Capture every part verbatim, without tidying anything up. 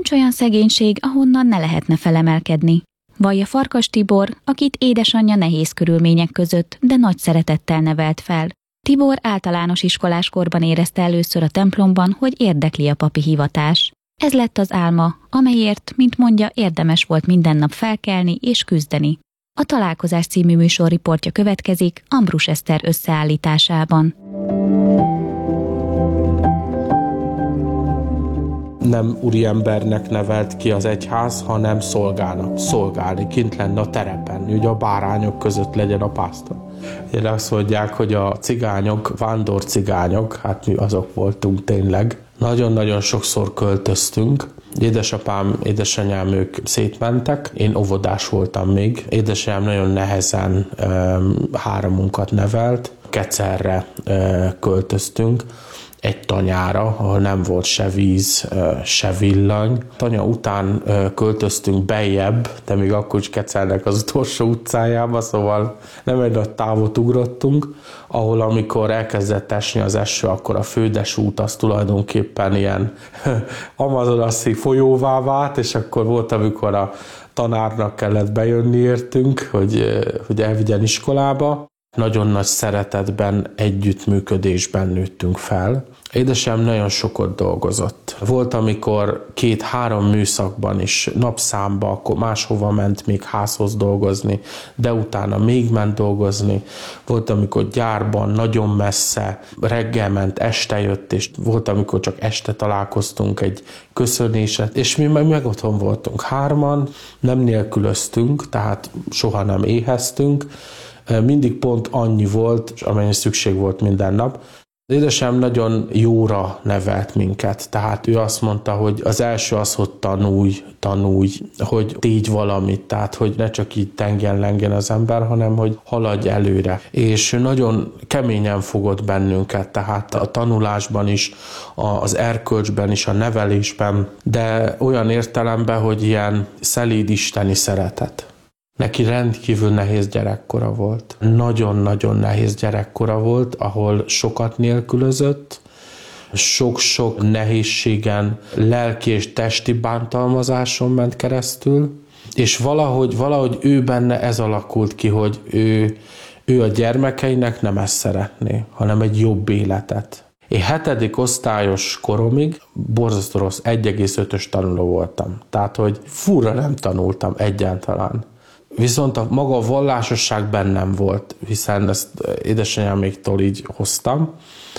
Nincs olyan szegénység, ahonnan ne lehetne felemelkedni. Vallja Farkas Tibor, akit édesanyja nehéz körülmények között, de nagy szeretettel nevelt fel. Tibor általános iskolás korban érezte először a templomban, hogy érdekli a papi hivatás. Ez lett az álma, amelyért, mint mondja, érdemes volt minden nap felkelni és küzdeni. A Találkozás című műsor riportja következik Ambrus Eszter összeállításában. Nem úriembernek nevelt ki az egyház, hanem szolgának. Szolgálni, kint lenne a terepen, ugye a bárányok között legyen a pásztor. Ugye azt mondják, hogy a cigányok, vándor cigányok, hát mi azok voltunk tényleg. Nagyon-nagyon sokszor költöztünk. Édesapám, édesanyám ők szétmentek, én óvodás voltam még. Édesanyám nagyon nehezen e, háromunkat nevelt, Kecerre e, költöztünk, egy tanyára, ahol nem volt se víz, se villany. Tanya után költöztünk beljebb, de még akkor is Kecernek az utolsó utcájába, szóval nem egy nagy távot ugrottunk, ahol amikor elkezdett esni az eső, akkor a Földes út az tulajdonképpen ilyen amazonaszi folyóvá vált, és akkor volt, amikor a tanárnak kellett bejönni értünk, hogy, hogy elvigyen iskolába. Nagyon nagy szeretetben, együttműködésben nőttünk fel. Édesem nagyon sokat dolgozott. Volt, amikor két-három műszakban is, napszámba, akkor máshova ment még házhoz dolgozni, de utána még ment dolgozni. Volt, amikor gyárban, nagyon messze, reggel ment, este jött, és volt, amikor csak este találkoztunk egy köszönéset, és mi meg, meg otthon voltunk hárman, nem nélkülöztünk, tehát soha nem éheztünk, mindig pont annyi volt, amennyi szükség volt minden nap. Édesem nagyon jóra nevelt minket, tehát ő azt mondta, hogy az első az, hogy tanulj, tanulj, hogy tégy valamit, tehát hogy ne csak így tengen-lengen az ember, hanem hogy haladj előre. És nagyon keményen fogott bennünket, tehát a tanulásban is, az erkölcsben is, a nevelésben, de olyan értelemben, hogy ilyen szelíd isteni szeretet. Neki rendkívül nehéz gyerekkora volt. Nagyon-nagyon nehéz gyerekkora volt, ahol sokat nélkülözött, sok-sok nehézségen, lelki és testi bántalmazáson ment keresztül, és valahogy, valahogy ő benne ez alakult ki, hogy ő, ő a gyermekeinek nem ezt szeretné, hanem egy jobb életet. Én hetedik osztályos koromig borzasztó rossz, egy egész ötös tanuló voltam. Tehát, hogy furra nem tanultam egyáltalán. Viszont a maga a vallásosság bennem volt, hiszen ezt édesanyáméktól így hoztam,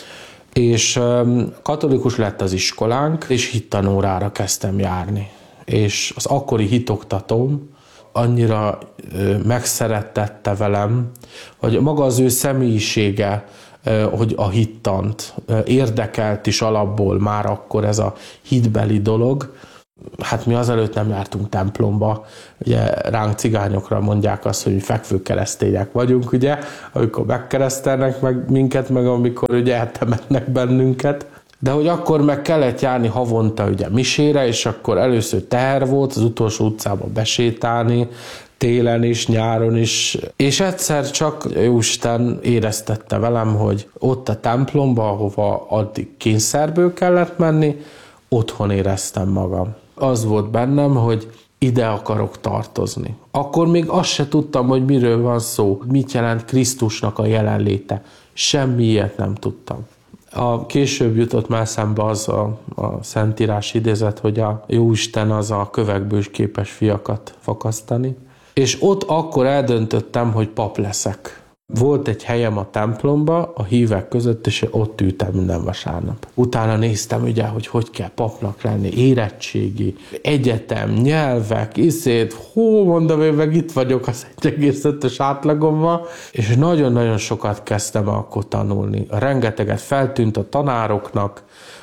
és katolikus lett az iskolánk, és hittanórára kezdtem járni. És az akkori hitoktatóm annyira megszerettette velem, hogy maga az ő személyisége, hogy a hittant érdekelt is alapból már akkor ez a hitbeli dolog. Hát mi azelőtt nem jártunk templomba, ugye ránk cigányokra mondják azt, hogy mi fekvő keresztények vagyunk, ugye, amikor megkeresztelnek meg minket, meg amikor ugye eltemetnek bennünket. De hogy akkor meg kellett járni havonta ugye misére, és akkor először teher volt, az utolsó utcába besétálni, télen is, nyáron is. És egyszer csak Jóisten éreztette velem, hogy ott a templomba, ahova addig kényszerből kellett menni, otthon éreztem magam. Az volt bennem, hogy ide akarok tartozni. Akkor még azt se tudtam, hogy miről van szó, mit jelent Krisztusnak a jelenléte. Semmi ilyet nem tudtam. A később jutott már szembe az a, a Szentírás idézet, hogy a Jóisten az a kövekből is képes fiakat fakasztani. És ott akkor eldöntöttem, hogy pap leszek. Volt egy helyem a templomba, a hívek között, és ott ültem minden vasárnap. Utána néztem ugye, hogy hogy kell papnak lenni, érettségi, egyetem, nyelvek, iszét, hó, mondom, én meg itt vagyok az egy egész ötös átlagommal, és nagyon-nagyon sokat kezdtem akkor tanulni. Rengeteget feltűnt a tanároknak,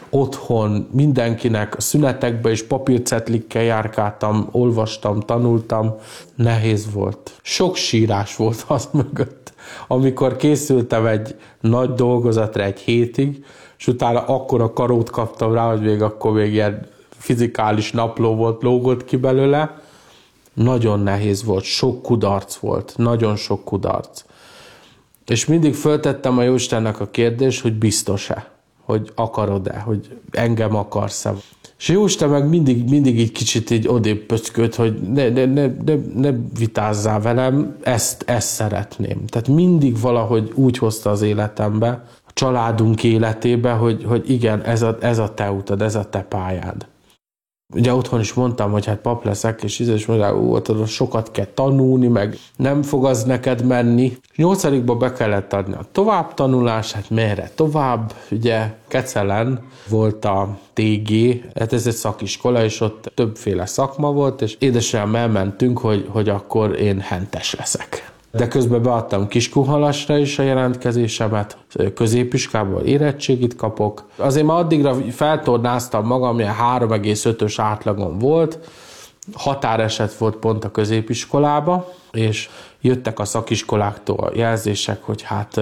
otthon mindenkinek, a szünetekbe is papírcetlikkel járkáltam, olvastam, tanultam, nehéz volt. Sok sírás volt az mögött. Amikor készültem egy nagy dolgozatra egy hétig, és utána akkora karót kaptam rá, hogy még akkor még ilyen fizikális napló volt, lógott ki belőle. Nagyon nehéz volt, sok kudarc volt, nagyon sok kudarc. És mindig föltettem a Jóistennek a kérdést, hogy biztos-e? hogy akarod-e, hogy engem akarsz-e. És Jóisten meg mindig, mindig így kicsit így odébb pöckölt, hogy ne, ne, ne, ne, ne vitázzál velem, ezt, ezt szeretném. Tehát mindig valahogy úgy hozta az életembe, a családunk életébe, hogy, hogy igen, ez a, ez a te utad, ez a te pályád. Ugye otthon is mondtam, hogy hát pap leszek, és ízes is mondják, ó, sokat kell tanulni, meg nem fog az neked menni. Nyolcadikba be kellett adni a továbbtanulás, hát merre tovább, ugye Kecelen volt a té gé, hát ez egy szakiskola, és ott többféle szakma volt, és édesanyám elmentünk, hogy, hogy akkor én hentes leszek. De közben beadtam Kiskunhalasra is a jelentkezésemet, középiskából érettségit kapok. Azért már addigra feltornáztam magam, ilyen három egész ötös átlagom volt, határeset volt pont a középiskolába, és jöttek a szakiskoláktól jelzések, hogy hát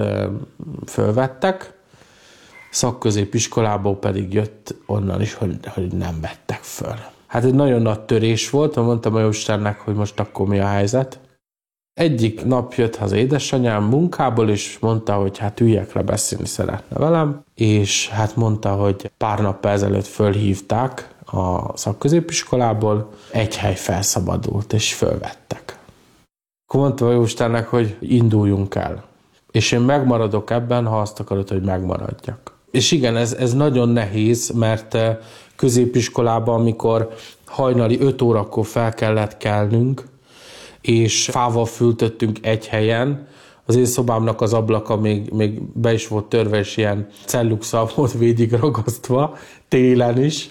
fölvettek, szakközépiskolából pedig jött onnan is, hogy, hogy nem vettek föl. Hát egy nagyon nagy törés volt, mondtam a Jóistennek, hogy most akkor mi a helyzet. Egyik nap jött az édesanyám munkából, és mondta, hogy hát üljek le beszélni szeretne velem, és hát mondta, hogy pár nappal ezelőtt fölhívták a szakközépiskolából, egy hely felszabadult, és fölvettek. Akkor mondta a Jóistennek, hogy induljunk el. És én megmaradok ebben, ha azt akarod, hogy megmaradjak. És igen, ez, ez nagyon nehéz, mert középiskolában, amikor hajnali öt órakor fel kellett kelnünk, és fával fültöttünk egy helyen. Az én szobámnak az ablaka még, még be is volt törve, és ilyen celluxal volt végig ragasztva, télen is,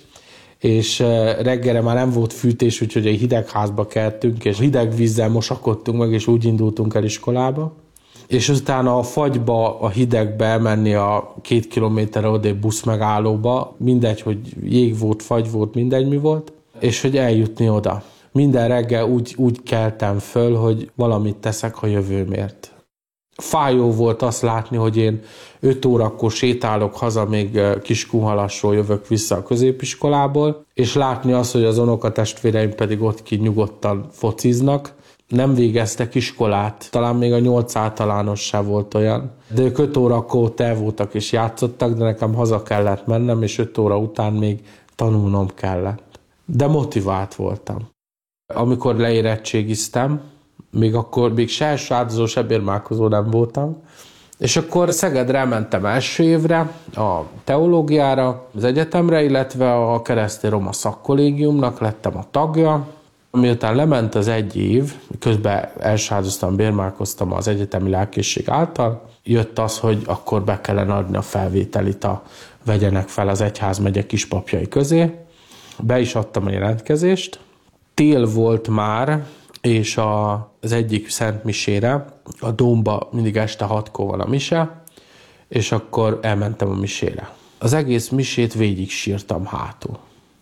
és reggelre már nem volt fűtés, úgyhogy egy hidegházba keltünk, és hideg vízzel mosakodtunk meg, és úgy indultunk el iskolába. És utána a fagyba, a hidegbe elmenni a két kilométerre odébb buszmegállóba, mindegy, hogy jég volt, fagy volt, mindegy mi volt, és hogy eljutni oda. Minden reggel úgy, úgy keltem föl, hogy valamit teszek a jövőmért. Fájó volt azt látni, hogy én öt órakor sétálok haza, még Kiskunhalasról jövök vissza a középiskolából, és látni azt, hogy az unokatestvéreim pedig ott ki nyugodtan fociznak. Nem végeztek iskolát, talán még a nyolc általános se volt olyan, de ők öt órakor ott el voltak és játszottak, de nekem haza kellett mennem, és öt óra után még tanulnom kellett. De motivált voltam. Amikor leérettségiztem, még akkor még se elsőáldozó, se bérmálkozó nem voltam, és akkor Szegedre elmentem első évre, a teológiára, az egyetemre, illetve a Keresztény Roma Szakkollégiumnak lettem a tagja. Miután lement az egy év, közben elsőáldoztam, bérmálkoztam az egyetemi lelkészség által, jött az, hogy akkor be kellene adni a felvételit, a vegyenek fel az egyházmegye kispapjai közé. Be is adtam a jelentkezést. Tél volt már, és a, az egyik szentmisére, a dómba mindig este hatkor van a mise, és akkor elmentem a misére. Az egész misét végig sírtam hátul.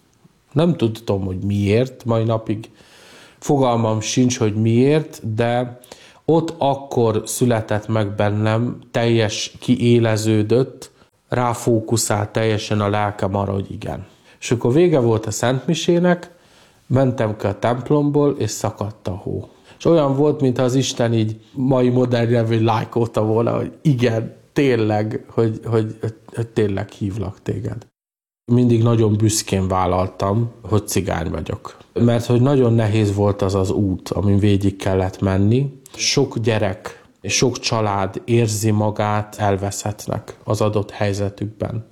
Nem tudtam, hogy miért, mai napig fogalmam sincs, hogy miért, de ott akkor született meg bennem, teljes kiéleződött, ráfókuszált teljesen a lelkem arra, hogy igen. És akkor vége volt a szentmisének, mentem ki a templomból, és szakadt a hó. És olyan volt, mintha az Isten így mai modern nyelvű lájkolta volna, hogy igen, tényleg, hogy, hogy, hogy, hogy tényleg hívlak téged. Mindig nagyon büszkén vállaltam, hogy cigány vagyok. Mert hogy nagyon nehéz volt az az út, amin végig kellett menni. Sok gyerek, sok család érzi magát elveszettnek az adott helyzetükben.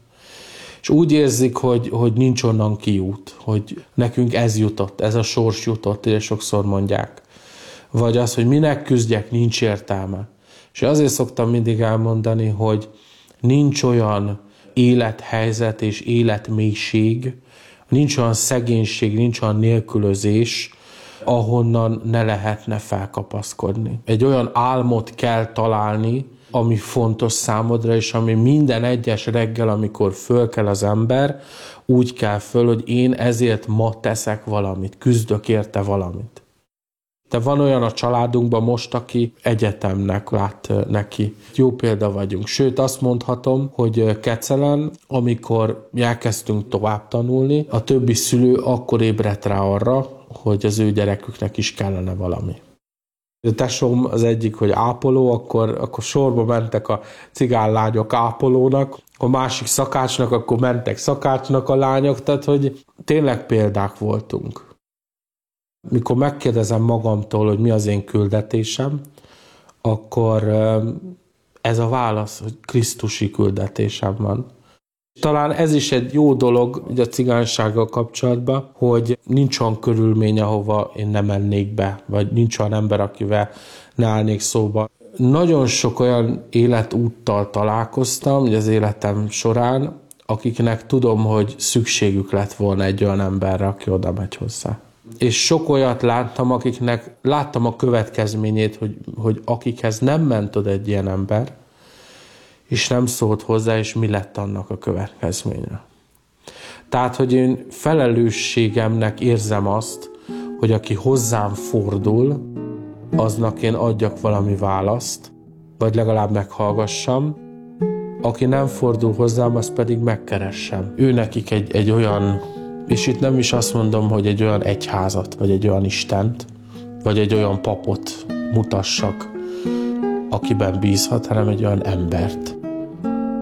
És úgy érzik, hogy, hogy nincs onnan kiút, hogy nekünk ez jutott, ez a sors jutott, és sokszor mondják. Vagy az, hogy minek küzdjek, nincs értelme. És azért szoktam mindig elmondani, hogy nincs olyan élethelyzet és életmélység, nincs olyan szegénység, nincs olyan nélkülözés, ahonnan ne lehetne felkapaszkodni. Egy olyan álmot kell találni, ami fontos számodra, és ami minden egyes reggel, amikor föl kell az ember, úgy kell föl, hogy én ezért ma teszek valamit, küzdök érte valamit. De van olyan a családunkban most, aki egyetemnek lát neki. Jó példa vagyunk. Sőt, azt mondhatom, hogy Kecelen, amikor elkezdtünk tovább tanulni, a többi szülő akkor ébredt rá arra, hogy az ő gyereküknek is kellene valami. A tesóm az egyik, hogy ápoló, akkor, akkor sorba mentek a cigánlányok ápolónak, a másik szakácsnak, akkor mentek szakácsnak a lányok, tehát hogy tényleg példák voltunk. Mikor megkérdezem magamtól, hogy mi az én küldetésem, akkor ez a válasz, hogy krisztusi küldetésem van. Talán ez is egy jó dolog ugye a cigánysággal kapcsolatban, hogy nincs olyan körülmény, ahova én nem mennék be, vagy nincs olyan ember, akivel ne állnék szóba. Nagyon sok olyan életúttal találkoztam ugye az életem során, akiknek tudom, hogy szükségük lett volna egy olyan emberre, aki oda megy hozzá. És sok olyat láttam, akiknek láttam a következményét, hogy, hogy akikhez nem ment oda egy ilyen ember, és nem szólt hozzá, és mi lett annak a következménye. Tehát, hogy én felelősségemnek érzem azt, hogy aki hozzám fordul, aznak én adjak valami választ, vagy legalább meghallgassam, aki nem fordul hozzám, azt pedig megkeressem. Ő nekik egy, egy olyan, és itt nem is azt mondom, hogy egy olyan egyházat, vagy egy olyan Istent, vagy egy olyan papot mutassak, akiben bízhat, hanem egy olyan embert,